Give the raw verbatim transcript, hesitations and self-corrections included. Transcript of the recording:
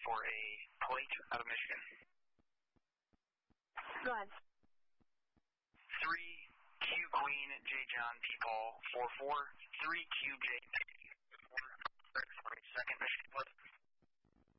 for a plate out of Michigan. Go ahead. three Q Queen J John P Paul four four three Q J four. Sorry, second Michigan.